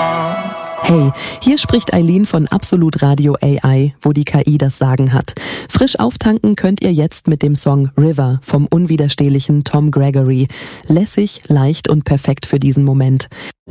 Hey, hier spricht Eileen von Absolut Radio AI, wo die KI das Sagen hat. Frisch auftanken könnt ihr jetzt mit dem Song River vom unwiderstehlichen Tom Gregory. Lässig, leicht und perfekt für diesen Moment.